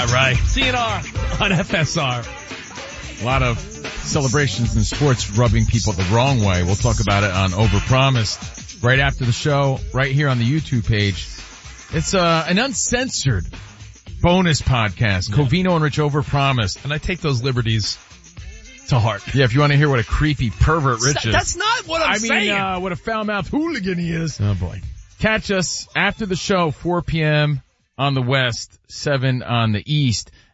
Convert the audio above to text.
right. CNR on FSR. A lot of celebrations in sports rubbing people the wrong way. We'll talk about it on Overpromised right after the show, right here on the YouTube page. It's an uncensored bonus podcast. Yeah. Covino and Rich Overpromised. And I take those liberties to heart. Yeah, if you want to hear what a creepy pervert Rich is. That's not what I'm saying. I mean, what a foul-mouthed hooligan he is. Oh boy. Catch us after the show, 4 p.m. on the West, 7 on the East.